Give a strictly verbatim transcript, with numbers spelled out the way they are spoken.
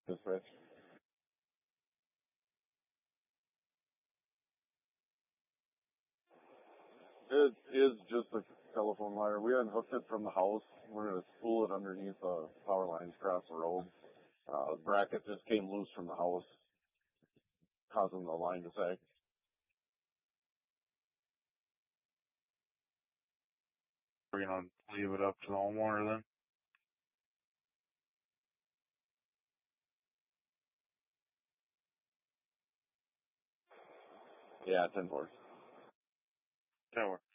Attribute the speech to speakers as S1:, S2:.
S1: Dispatch. It is just a telephone wire. We unhooked it from the house. We're going to spool it underneath the power lines across the road. Uh, the bracket just came loose from the house, causing the line to sag.
S2: We're going to leave it up to the homeowner then?
S1: Yeah, ten four.
S2: ten four.